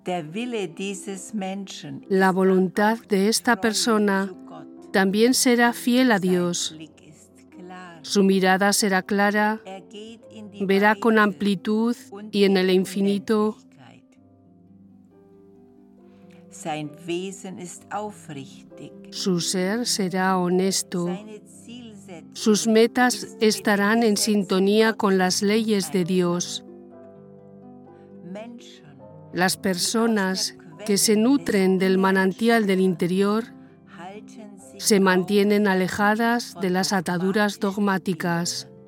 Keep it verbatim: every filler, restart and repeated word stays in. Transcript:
La voluntad de esta persona también será fiel a Dios. Su mirada será clara, verá con amplitud y en el infinito. Su ser será honesto. Sus metas estarán en sintonía con las leyes de Dios. Las personas que se nutren del manantial del interior se mantienen alejadas de las ataduras dogmáticas.